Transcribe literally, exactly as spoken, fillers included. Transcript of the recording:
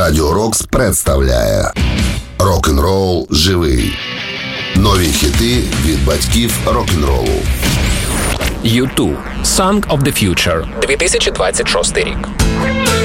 Радіо Рокс представляє Рок-н-рол живий. Нові хіти від батьків рок-н-ролу. ю ту. Song of the Future. дві тисячі двадцять шостий рік.